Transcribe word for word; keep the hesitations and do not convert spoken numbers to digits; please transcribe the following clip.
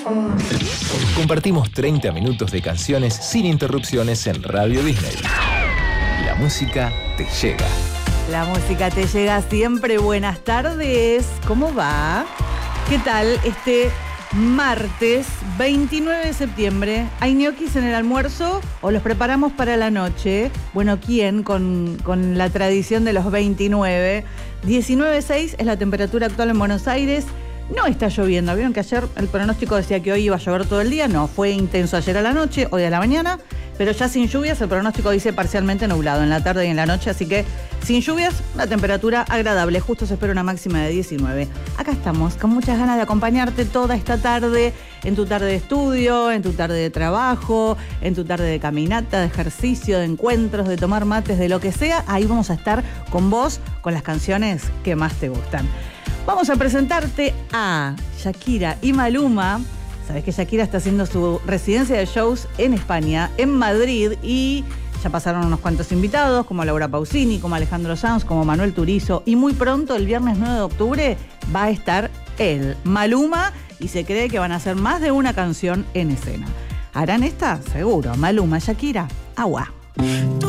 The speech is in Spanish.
Compartimos treinta minutos de canciones sin interrupciones en Radio Disney. La música te llega. La música te llega siempre. Buenas tardes. ¿Cómo va? ¿Qué tal este martes veintinueve de septiembre? ¿Hay ñoquis en el almuerzo o los preparamos para la noche? Bueno, ¿quién? Con, con la tradición de los veintinueve. diecinueve punto seis es la temperatura actual en Buenos Aires. No está lloviendo. ¿Vieron que ayer el pronóstico decía que hoy iba a llover todo el día? No, fue intenso ayer a la noche, hoy a la mañana, pero ya sin lluvias. El pronóstico dice parcialmente nublado en la tarde y en la noche, así que sin lluvias, la temperatura agradable. Justo se espera una máxima de diecinueve. Acá estamos, con muchas ganas de acompañarte toda esta tarde, en tu tarde de estudio, en tu tarde de trabajo, en tu tarde de caminata, de ejercicio, de encuentros, de tomar mates, de lo que sea. Ahí vamos a estar con vos, con las canciones que más te gustan. Vamos a presentarte a Shakira y Maluma. Sabés que Shakira está haciendo su residencia de shows en España, en Madrid, y ya pasaron unos cuantos invitados, como Laura Pausini, como Alejandro Sanz, como Manuel Turizo, y muy pronto, el viernes nueve de octubre, va a estar él, Maluma, y se cree que van a hacer más de una canción en escena. ¿Harán esta? Seguro. Maluma, Shakira, agua.